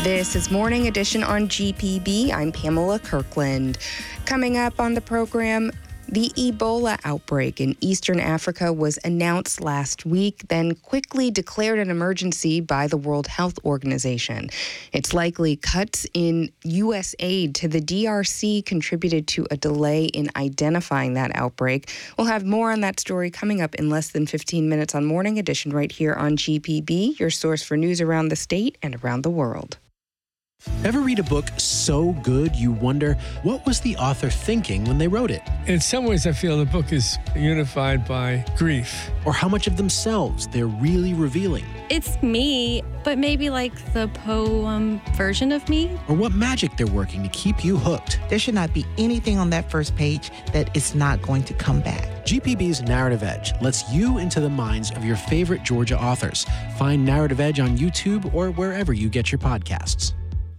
This is Morning Edition on GPB. I'm Pamela Kirkland. Coming up on the program, the Ebola outbreak in Eastern Africa was announced last week, then quickly declared an emergency by the World Health Organization. It's likely cuts in U.S. aid to the DRC contributed to a delay in identifying that outbreak. We'll have more on that story coming up in less than 15 minutes on Morning Edition right here on GPB, your source for news around the state and around the world. Ever read a book so good you wonder, what was the author thinking when they wrote it? In some ways, I feel the book is unified by grief. Or how much of themselves they're really revealing? It's me, but maybe like the poem version of me. Or what magic they're working to keep you hooked? There should not be anything on that first page that is not going to come back. GPB's Narrative Edge lets you into the minds of your favorite Georgia authors. Find Narrative Edge on YouTube or wherever you get your podcasts.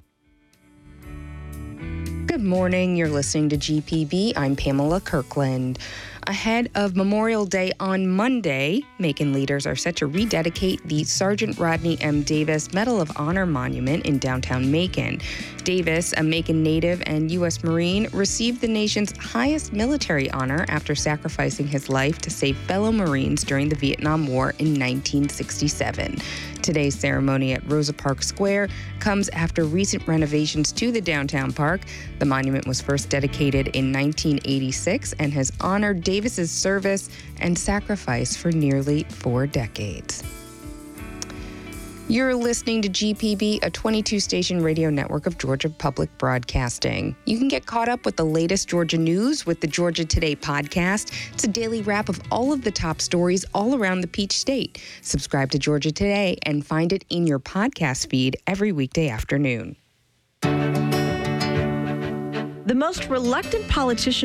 Good morning. You're listening to GPB. I'm Pamela Kirkland. Ahead of Memorial Day on Monday, Macon leaders are set to rededicate the Sergeant Rodney M. Davis Medal of Honor Monument in downtown Macon. Davis, a Macon native and U.S. Marine, received the nation's highest military honor after sacrificing his life to save fellow Marines during the Vietnam War in 1967. Today's ceremony at Rosa Parks Square comes after recent renovations to the downtown park. The monument was first dedicated in 1986 and has honored Davis's service and sacrifice for nearly 4 decades. You're listening to GPB, a 22-station radio network of Georgia Public Broadcasting. You can get caught up with the latest Georgia news with the Georgia Today podcast. It's a daily wrap of all of the top stories all around the Peach State. Subscribe to Georgia Today and find it in your podcast feed every weekday afternoon. The most reluctant politician